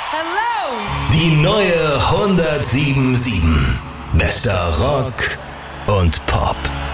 Hello! Die neue 107.7. Bester Rock und Pop.